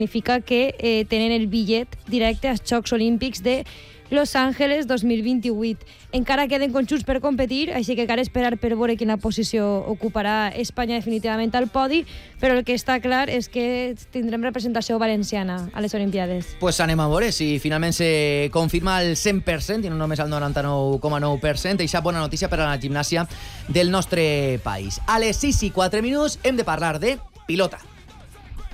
significa que tenen el bitllet directe als Jocs Olímpics de Los Ángeles 2028. Encara queden conjunts per competir, així que cal esperar per veure quina posició ocuparà Espanya definitivament al podi, però el que està clar és que tindrem representació valenciana a les Olimpiades. Pues anem a veure si finalment se confirma al 100% i no només al 99,9%. Eixa bona notícia per a la gimnàsia del nostre país. A les 6:04 hem de parlar de pilota.